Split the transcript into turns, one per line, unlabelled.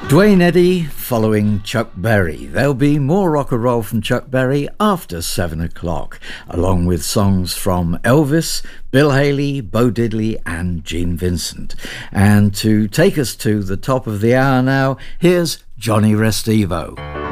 Dwayne Eddy following Chuck Berry. There'll be more rock and roll from Chuck Berry after 7 o'clock, along with songs from Elvis, Bill Haley, Bo Diddley and Gene Vincent. And to take us to the top of the hour now, here's Johnny Restivo.